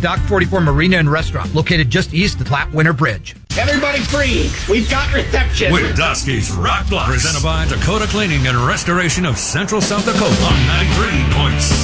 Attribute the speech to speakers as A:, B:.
A: Dock 44 Marina and Restaurant, located just east of Platte Winter Bridge.
B: Everybody free. We've got reception.
C: With Dusky's Rock Blocks. Presented by Dakota Cleaning and Restoration of Central South Dakota on 93.7.